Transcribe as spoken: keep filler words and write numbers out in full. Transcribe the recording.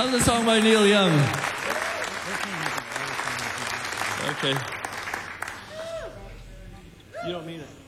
How's the song by Neil Young? Okay. You don't mean it.